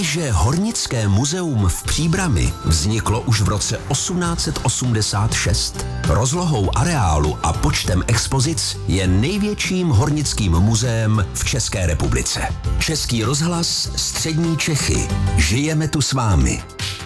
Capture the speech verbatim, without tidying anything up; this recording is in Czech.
že Hornické muzeum v Příbrami vzniklo už v roce osmnáct set osmdesát šest. Rozlohou areálu a počtem expozic je největším hornickým muzeem v České republice. Český rozhlas, Střední Čechy. Žijeme tu s vámi.